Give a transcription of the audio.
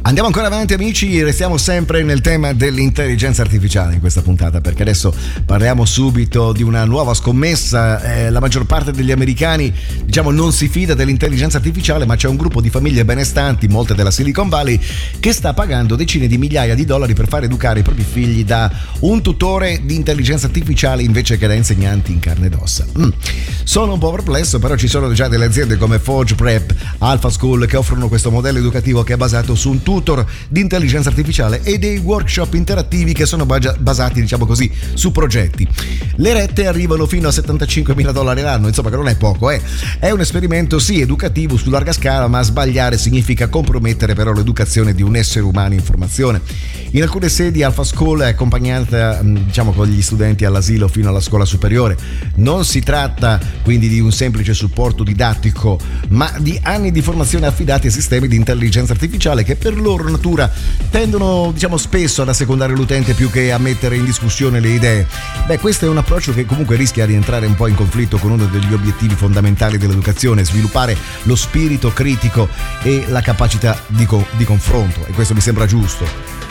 Andiamo ancora avanti amici, restiamo sempre nel tema dell'intelligenza artificiale in questa puntata, perché adesso parliamo subito di una nuova scommessa. La maggior parte degli americani non si fida dell'intelligenza artificiale, ma c'è un gruppo di famiglie benestanti, molte della Silicon Valley, che sta pagando decine di migliaia di dollari per far educare i propri figli da un tutore di intelligenza artificiale invece che da insegnanti in carne ed ossa. Sono un po' perplesso, però ci sono già delle aziende come Forge Prep, Alpha School che offrono questo modello educativo che è basato su un tutor di intelligenza artificiale e dei workshop interattivi che sono basati, su progetti. Le rette arrivano fino a $75.000 l'anno, insomma, che non è poco, È un esperimento sì educativo su larga scala, ma sbagliare significa compromettere però l'educazione di un essere umano in formazione. In alcune sedi Alpha School è accompagnata con gli studenti all'asilo fino alla scuola superiore. Non si tratta quindi di un semplice supporto didattico, ma di anni di formazione affidati a sistemi di intelligenza artificiale che per loro natura tendono spesso ad assecondare l'utente più che a mettere in discussione le idee. Questo è un approccio che comunque rischia di entrare un po' in conflitto con uno degli obiettivi fondamentali dell'educazione: sviluppare lo spirito critico e la capacità di confronto, e questo mi sembra giusto.